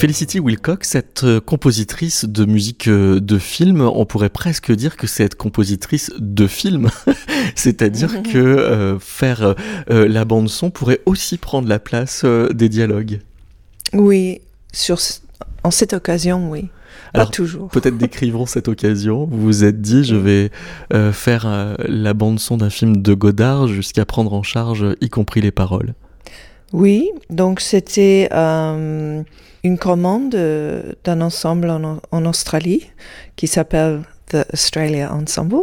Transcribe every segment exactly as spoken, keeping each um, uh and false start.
Felicity Wilcox, cette compositrice de musique de film, on pourrait presque dire que c'est être compositrice de film, c'est-à-dire que euh, faire euh, la bande-son pourrait aussi prendre la place euh, des dialogues. Oui, sur, en cette occasion, oui. Alors, pas toujours. Peut-être décrivons cette occasion. Vous vous êtes dit, je vais euh, faire euh, la bande-son d'un film de Godard jusqu'à prendre en charge, y compris les paroles. Oui, donc c'était euh, une commande d'un ensemble en, en Australie qui s'appelle The Australia Ensemble.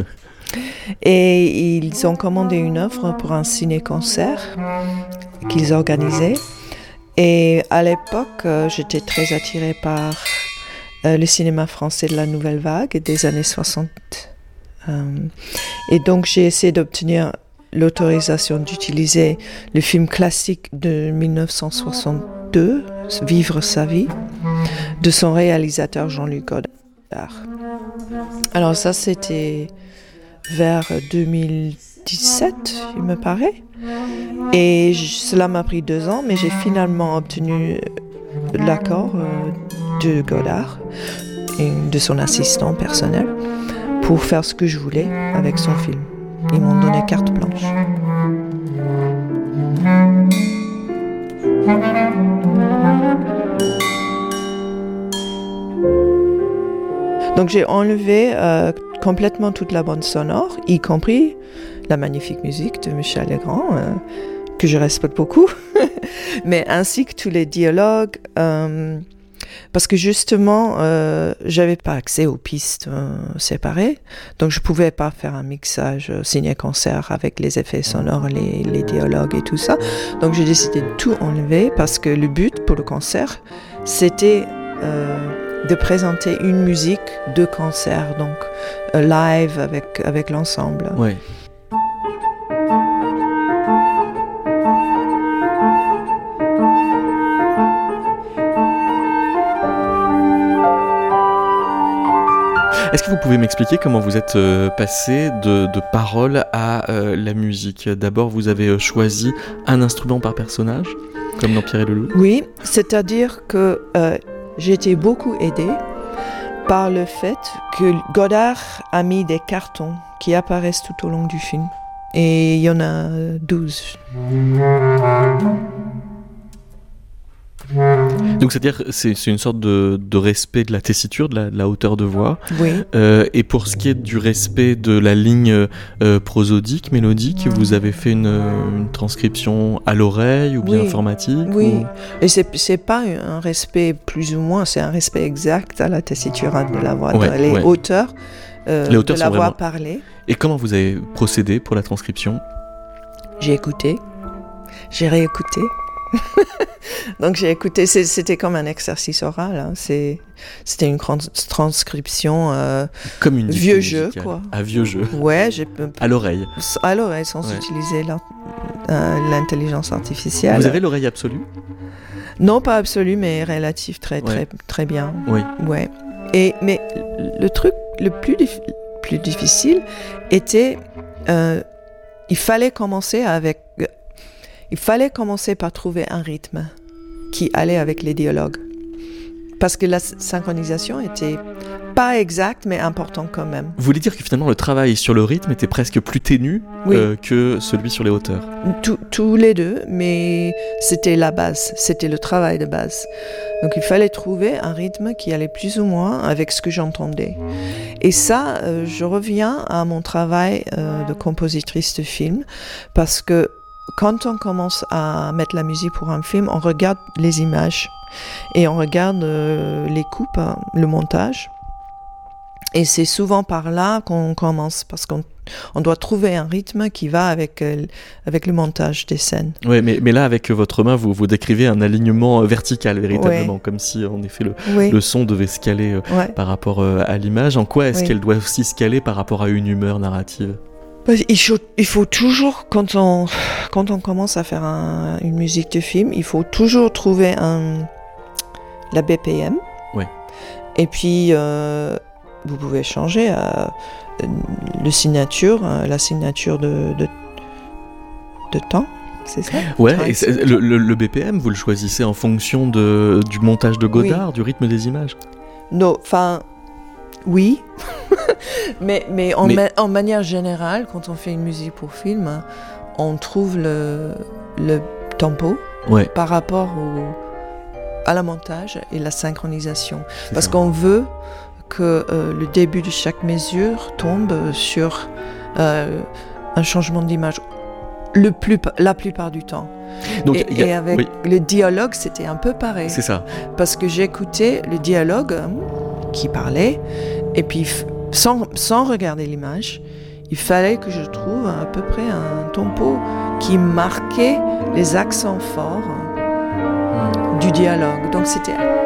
Et ils ont commandé une œuvre pour un ciné-concert qu'ils organisaient. Et à l'époque, euh, j'étais très attirée par euh, le cinéma français de la Nouvelle Vague des années soixante. Euh, et donc j'ai essayé d'obtenir l'autorisation d'utiliser le film classique de dix-neuf cent soixante-deux, Vivre sa vie, de son réalisateur Jean-Luc Godard. Alors ça, c'était vers deux mille dix-sept, il me paraît. Et je, cela m'a pris deux ans, mais j'ai finalement obtenu l'accord euh, de Godard et de son assistant personnel pour faire ce que je voulais avec son film. Ils m'ont donné carte blanche. Donc j'ai enlevé euh, complètement toute la bande sonore, y compris la magnifique musique de Michel Legrand, euh, que je respecte beaucoup, mais ainsi que tous les dialogues, euh, parce que justement, euh, j'avais pas accès aux pistes euh, séparées, donc je pouvais pas faire un mixage euh, ciné-concert avec les effets sonores, les, les dialogues et tout ça. Donc j'ai décidé de tout enlever parce que le but pour le concert, c'était euh, de présenter une musique de concert, donc euh, live avec, avec l'ensemble. Ouais. Est-ce que vous pouvez m'expliquer comment vous êtes euh, passé de, de paroles à euh, la musique ? D'abord, vous avez euh, choisi un instrument par personnage, comme dans Pierre et le Loup ? Oui, c'est-à-dire que euh, j'ai été beaucoup aidée par le fait que Godard a mis des cartons qui apparaissent tout au long du film. Et il y en a douze. Donc c'est-à-dire c'est c'est une sorte de, de respect de la tessiture, de la, de la hauteur de voix. Oui. Euh, et pour ce qui est du respect de la ligne euh, prosodique, mélodique, vous avez fait une, une transcription à l'oreille ou bien Oui. informatique Oui. ou... Et c'est c'est pas un respect plus ou moins, c'est un respect exact à la tessiture de la voix, Ouais, de, les ouais. hauteurs, euh, Les hauteurs de la sont voix vraiment- parlée. Et comment vous avez procédé pour la transcription ? J'ai écouté, j'ai réécouté. Donc j'ai écouté, c'est- c'était comme un exercice oral, hein. C'est, c'était une trans- transcription euh, Comme une vieux dictée jeu, musicale. quoi. À vieux jeu. Ouais, j'ai À l'oreille. à l'oreille sans Ouais. utiliser la- euh, l'intelligence artificielle. Vous avez l'oreille absolue ? Non, pas absolue, mais relative, très très Ouais. très bien. Oui. Ouais. Et mais le truc le plus dif- plus difficile était, euh, il fallait commencer avec, euh, il fallait commencer par trouver un rythme qui allait avec les dialogues, parce que la s- synchronisation était pas exacte, mais importante quand même. Vous voulez dire que finalement le travail sur le rythme était presque plus ténu Oui. euh, que celui sur les hauteurs ? Tous- tous les deux, mais c'était la base, c'était le travail de base. Donc il fallait trouver un rythme qui allait plus ou moins avec ce que j'entendais. Et ça, euh, je reviens à mon travail euh, de compositrice de film, parce que quand on commence à mettre la musique pour un film, on regarde les images et on regarde euh, les coupes, hein, le montage. Et c'est souvent par là qu'on commence, parce qu'on on doit trouver un rythme qui va avec, euh, avec le montage des scènes. Oui, mais, mais là, avec votre main, vous, vous décrivez un alignement euh, vertical, véritablement, comme si, en effet, le, Oui, le son devait se caler euh, ouais. par rapport euh, à l'image. En quoi est-ce Oui. qu'elle doit aussi se caler par rapport à une humeur narrative ? Il faut, il faut toujours, quand on, quand on commence à faire un- une musique de film, il faut toujours trouver un, la B P M. Ouais. Et puis, euh, vous pouvez changer euh, le signature, euh, la signature de, de, de temps. c'est ça? Ouais, et c'est, le, le, le B P M, vous le choisissez en fonction de, du montage de Godard, oui. du rythme des images? Non, enfin, oui. mais mais, en, mais... Ma, en manière générale, quand on fait une musique pour film, on trouve le, le tempo ouais. par rapport au, à la montage et la synchronisation. C'est Parce ça. qu'on veut que euh, le début de chaque mesure tombe sur euh, un changement d'image le plus, la plupart du temps. Donc, et, a, et avec oui. le dialogue, c'était un peu pareil. C'est ça. Parce que j'écoutais le dialogue qui parlait, et puis sans, sans regarder l'image, il fallait que je trouve à peu près un tempo qui marquait les accents forts du dialogue. Donc c'était